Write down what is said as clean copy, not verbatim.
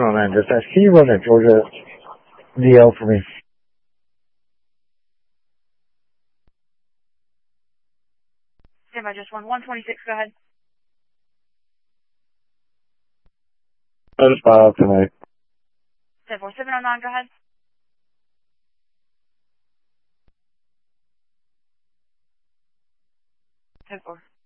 709, dispatch. Can you run that Georgia DL for me? Stand by just 126, go ahead. That's 5 tonight. 74709, go ahead. 10-4.